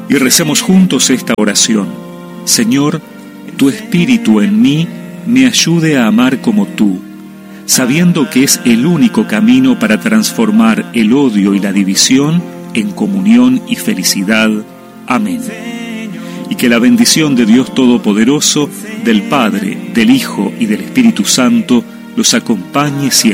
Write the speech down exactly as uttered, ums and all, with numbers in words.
Y recemos juntos esta oración. Señor, tu Espíritu en mí me ayude a amar como tú, sabiendo que es el único camino para transformar el odio y la división en comunión y felicidad. Amén. Y que la bendición de Dios Todopoderoso, del Padre, del Hijo y del Espíritu Santo los acompañe siempre.